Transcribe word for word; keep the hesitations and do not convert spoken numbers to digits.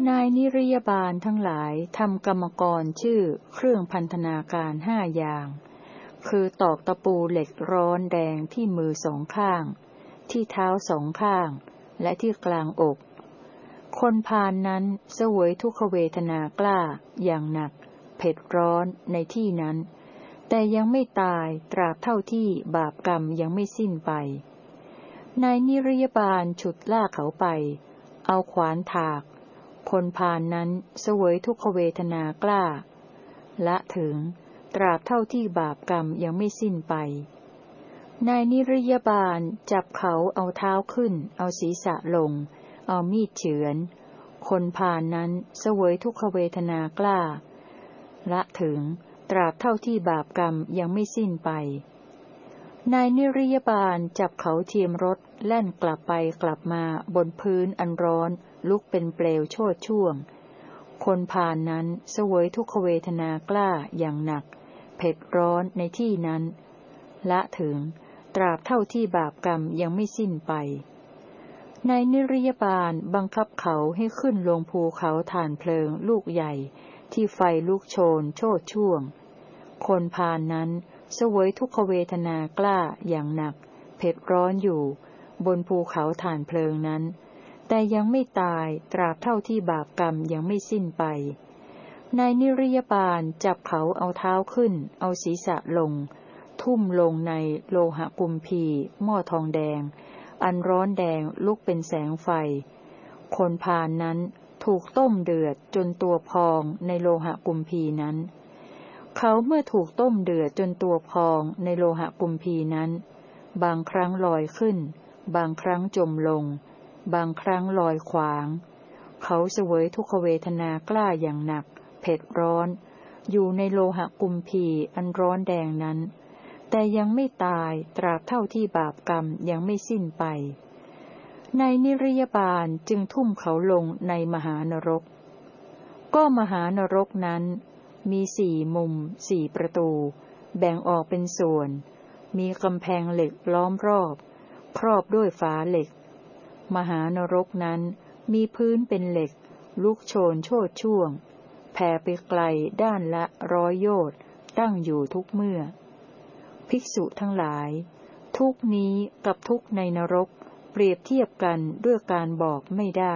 นายนิริยบาลทั้งหลายทำกรรมกรชื่อเครื่องพันธนาการห้าอย่างคือตอกตะปูเหล็กร้อนแดงที่มือสองข้างที่เท้าสองข้างและที่กลางอกคนพาลนั้นเสวยทุกขเวทนากล้าอย่างหนักเผ็ดร้อนในที่นั้นแต่ยังไม่ตายตราบเท่าที่บาปกรรมยังไม่สิ้นไปนายนิริยบาลฉุดลากเขาไปเอาขวานถากคนพาลนั้นเสวยทุกขเวทนากล้าละถึงตราบเท่าที่บาปกรรมยังไม่สิ้นไปนายนิริยบาลจับเขาเอาเท้าขึ้นเอาศีรษะลงเอามีดเฉือนคนพาลนั้นเสวยทุกขเวทนากล้าละถึงตราบเท่าที่บาปกรรมยังไม่สิ้นไปนายนิริยบาลจับเขาเทียมรถแล่นกลับไปกลับมาบนพื้นอันร้อนลุกเป็นเปลวโชติช่วงคนพาลนั้นเสวยทุกขเวทนากล้าอย่างหนักเผ็ดร้อนในที่นั้นละถึงตราบเท่าที่บาปกรรมยังไม่สิ้นไปนายนิริยบาลบังคับเขาให้ขึ้นลงภูเขาถ่านเพลิงลูกใหญ่ที่ไฟลุกโชนโชติช่วงคนพาลนั้นเสวยทุกขเวทนากล้าอย่างหนักเผ็ดร้อนอยู่บนภูเขาถ่านเพลิงนั้นแต่ยังไม่ตายตราบเท่าที่บาปกรรมยังไม่สิ้นไปนายนิริยบาลจับเขาเอาเท้าขึ้นเอาศีรษะลงทุ่มลงในโลหะกุมพีหม้อทองแดงอันร้อนแดงลุกเป็นแสงไฟคนพาลนั้นถูกต้มเดือดจนตัวพองในโลหะกุมพีนั้นเขาเมื่อถูกต้มเดือดจนตัวพองในโลหะกุมพีนั้นบางครั้งลอยขึ้นบางครั้งจมลงบางครั้งลอยขวางเขาเสวยทุกขเวทนากล้าอย่างหนักเผ็ดร้อนอยู่ในโลหะกุมพีอันร้อนแดงนั้นแต่ยังไม่ตายตราบเท่าที่บาปกรรมยังไม่สิ้นไปในนิริยบาลจึงทุ่มเขาลงในมหานรกก็มหานรกนั้นมีสี่มุมสี่ประตูแบ่งออกเป็นส่วนมีกำแพงเหล็กล้อมรอบครอบด้วยฝาเหล็กมหานรกนั้นมีพื้นเป็นเหล็กลุกโชนโชติช่วงแผ่ไปไกลด้านละร้อยโยชน์ตั้งอยู่ทุกเมื่อภิกษุทั้งหลายทุกนี้กับทุกในนรกเปรียบเทียบกันด้วยการบอกไม่ได้